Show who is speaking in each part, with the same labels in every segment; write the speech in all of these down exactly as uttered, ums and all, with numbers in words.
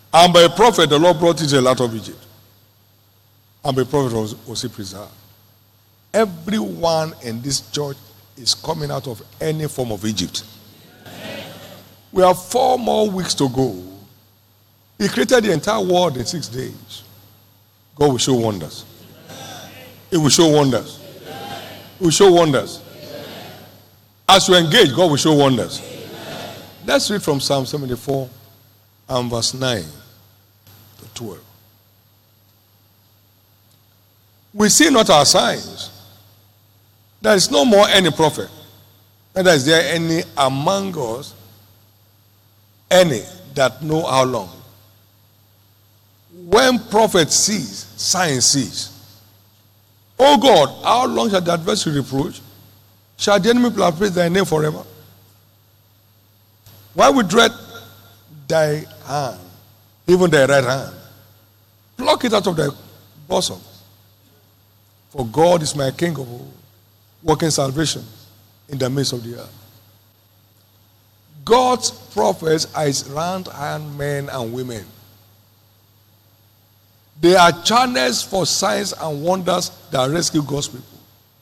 Speaker 1: And by a prophet, the Lord brought Israel out of Egypt. And by a prophet was, was he preserved. Everyone in this church is coming out of any form of Egypt. We have four more weeks to go. He created the entire world in six days. God will show wonders. He will show wonders. He will show wonders. As you engage, God will show wonders. Let's read from Psalm seventy-four and verse nine to twelve. We see not our signs. There is no more any prophet. Neither is there any among us, any that know how long. When prophet sees, sign sees. O God, how long shall the adversary reproach? Shall the enemy praise thy name forever? Why we dread thy hand, even thy right hand? Pluck it out of thy bosom. For God is my King of all, working salvation in the midst of the earth. God's prophets are his right-hand men and women. They are channels for signs and wonders that rescue God's people.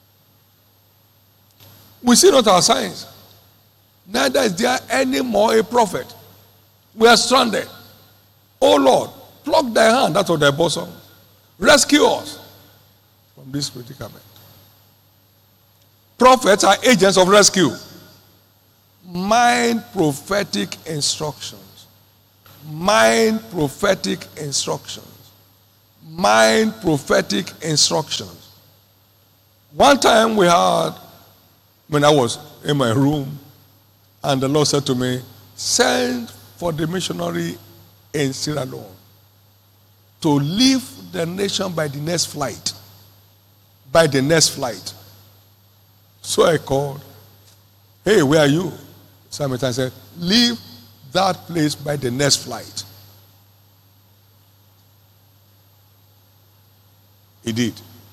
Speaker 1: We see not our signs. Neither is there any more a prophet. We are stranded. Oh Lord, pluck thy hand out of thy bosom. Rescue us from this predicament. Prophets are agents of rescue. Mind prophetic instructions. Mind prophetic instructions. Mind prophetic instructions. One time we had, when I was in my room, and the Lord said to me, send for the missionary in Sierra Leone to leave the nation by the next flight. By the next flight. So I called, hey, where are you? Simon said, leave that place by the next flight. He did.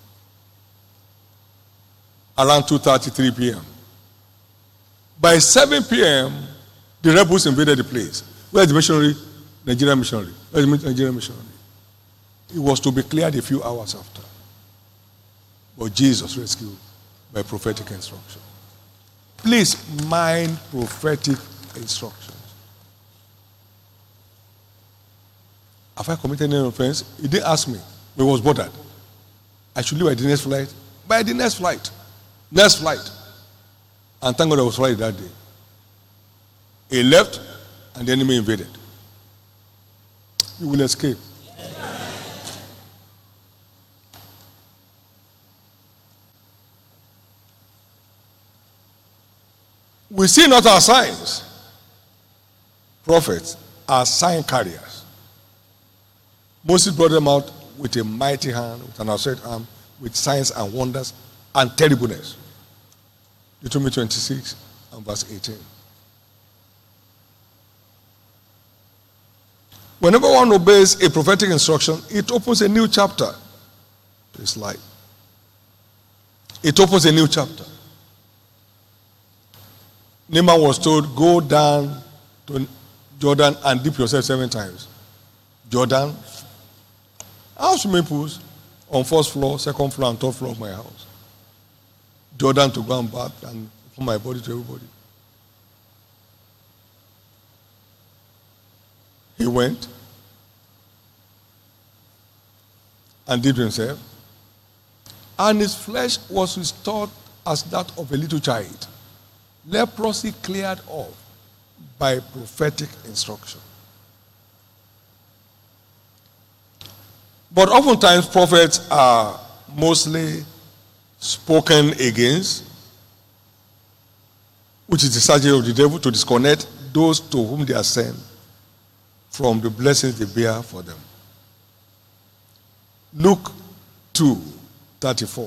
Speaker 1: Around two thirty-three p.m. By seven p.m., the rebels invaded the place. Where's the missionary? Nigerian missionary. Where's the Nigerian missionary? It was to be cleared a few hours after. But Jesus rescued by prophetic instruction. Please mind prophetic instructions. Have I committed any offense? He didn't ask me. He was bothered. I should leave by the next flight. By the next flight. Next flight. And thank God I was right that day. He left and the enemy invaded. You will escape. We see not our signs. Prophets are sign carriers. Moses brought them out with a mighty hand, with an outstretched arm, with signs and wonders and terribleness. Deuteronomy twenty-six and verse eighteen. Whenever one obeys a prophetic instruction, it opens a new chapter to his life. It opens a new chapter. Naaman was told, go down to Jordan and dip yourself seven times. Jordan, I have swimming pools on first floor, second floor, and third floor of my house. Jordan to go and bath and put my body to everybody. He went and dipped himself, and his flesh was restored as that of a little child. Leprosy cleared off by prophetic instruction. But oftentimes prophets are mostly spoken against, which is the strategy of the devil to disconnect those to whom they are sent from the blessings they bear for them. Luke two thirty-four.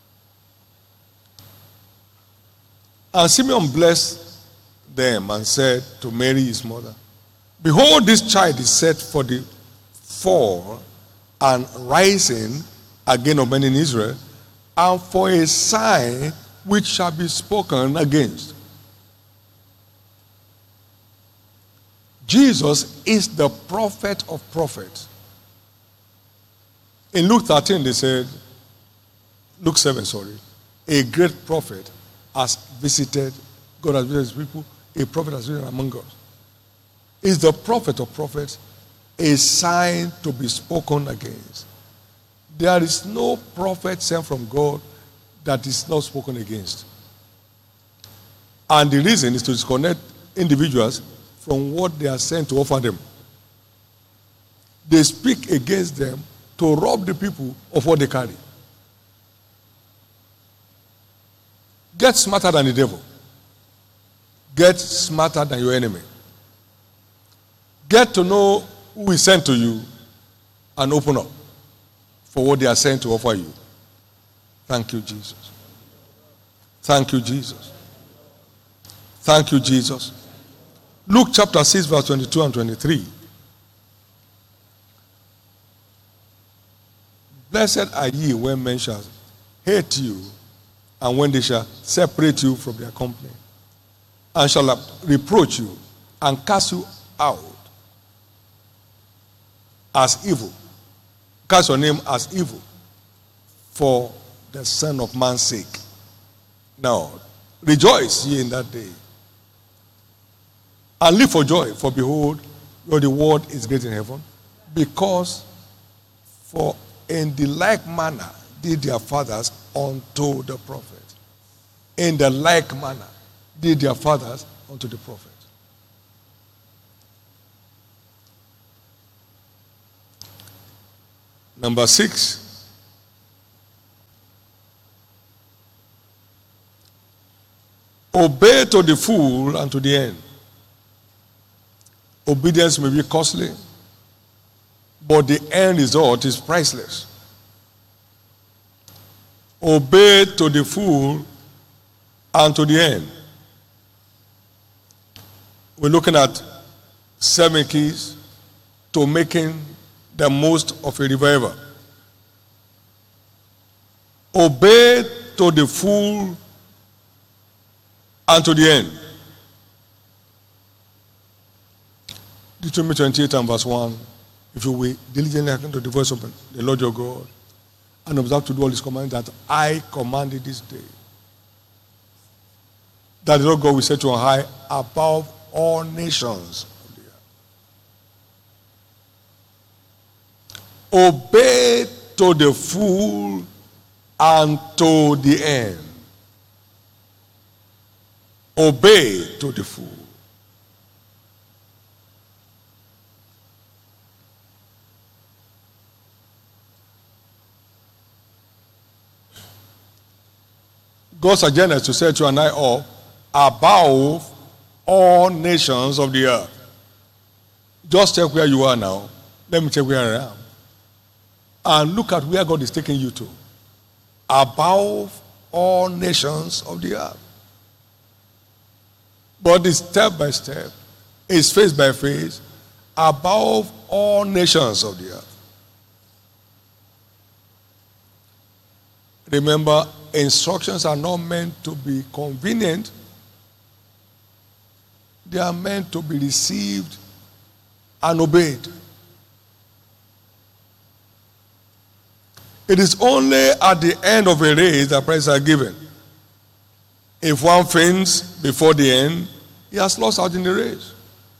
Speaker 1: And Simeon blessed them and said to Mary his mother, behold, this child is set for the fall and rising again of many in Israel, and for a sign which shall be spoken against. Jesus is the prophet of prophets. In Luke thirteen, they said, Luke seven, sorry, a great prophet has visited, God has visited his people, a prophet has visited among us. Is the prophet of prophets a sign to be spoken against? There is no prophet sent from God that is not spoken against. And the reason is to disconnect individuals from what they are sent to offer them. They speak against them to rob the people of what they carry. Get smarter than the devil. Get smarter than your enemy. Get to know who is sent to you and open up for what they are sent to offer you. Thank you, Jesus. Thank you, Jesus. Thank you, Jesus. Luke chapter six, verse twenty-two and twenty-three. Blessed are ye when men shall hate you, and when they shall separate you from their company, and shall reproach you, and cast you out as evil. Cast your name as evil for the Son of Man's sake. Now, rejoice ye in that day, and live for joy, for behold, your reward is great in heaven, because for in the like manner did their fathers unto the prophet. In the like manner did their fathers unto the prophet. Number six. Obey to the full and to the end. Obedience may be costly, but the end result is priceless. Obey to the full and to the end. We're looking at seven keys to making the most of a revival. Obey to the full and to the end. Deuteronomy twenty-eight and verse one. If you will diligently hearken to the voice of the Lord your God, and observe to do all his commands that I commanded this day, that the Lord God will set you on high above all nations of the earth. Obey to the full and to the end. Obey to the full. God's agenda is to set you and I up above all nations of the earth. Just check where you are now. Let me check where I am. And look at where God is taking you to. Above all nations of the earth. But it's step by step. It's face by face. Above all nations of the earth. Remember, instructions are not meant to be convenient. They are meant to be received and obeyed. It is only at the end of a race that prizes are given. If one faints before the end, he has lost out in the race.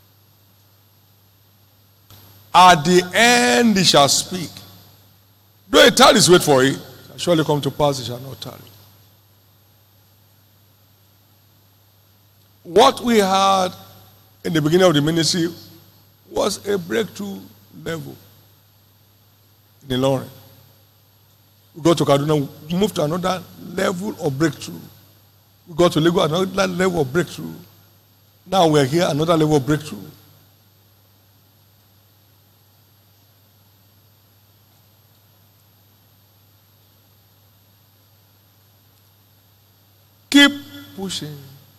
Speaker 1: At the end he shall speak. Though it tarries, wait for it. Surely come to pass, it shall not tarry. What we had in the beginning of the ministry was a breakthrough level in Ilorin. We go to Kaduna, we move to another level of breakthrough. We go to Lagos, another level of breakthrough. Now we're here, another level of breakthrough. Keep pushing.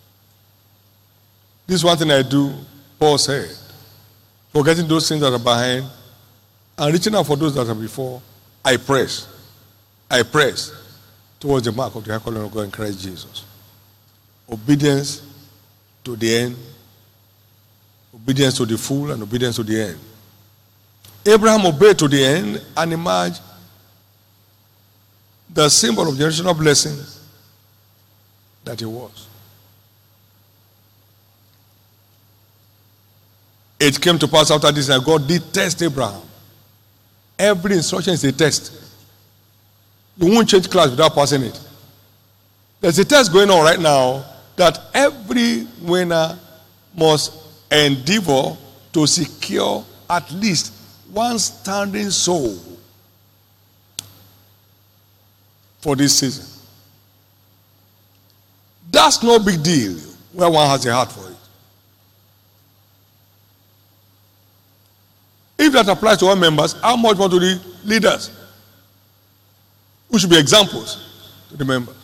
Speaker 1: This is one thing I do, Paul said. Forgetting those things that are behind and reaching out for those that are before, I press. I press towards the mark of the high calling of God in Christ Jesus. Obedience to the end Obedience to the full and obedience to the end. Abraham obeyed to the end and emerged the symbol of generational blessing that he was. It came to pass after this that God did test Abraham. Every instruction is a test. You won't change class without passing it. There's a test going on right now that every winner must endeavor to secure at least one standing soul for this season. That's no big deal where one has a heart for it. If that applies to all members, how much more to the leaders, who should be examples to the members?